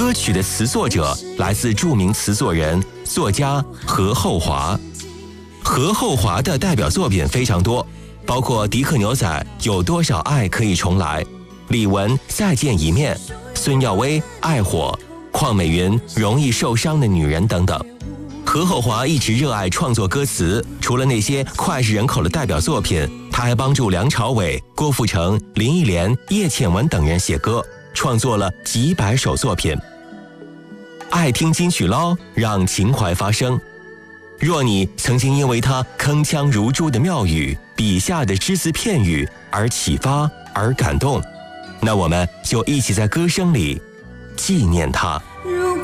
歌曲的词作者来自著名词作人、作家何厚华。何厚华的代表作品非常多，包括迪克牛仔有多少爱可以重来，李玟再见一面，孙耀威爱火，邝美云容易受伤的女人等等。何厚华一直热爱创作歌词，除了那些脍炙人口的代表作品，他还帮助梁朝伟、郭富城、林忆莲、叶倩文等人写歌，创作了几百首作品。爱听金曲捞，让情怀发声。若你曾经因为他铿锵如珠的妙语、笔下的只字片语而启发而感动，那我们就一起在歌声里纪念他。